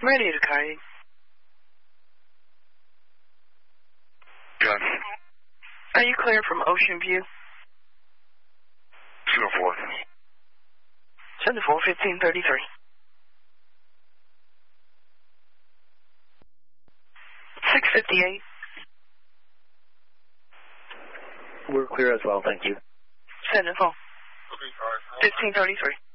Radio to Coyote. Gun. Are you clear from Ocean View? 204. 7-4, 1533. 658. We're clear as well, thank you. 7-4. 1533.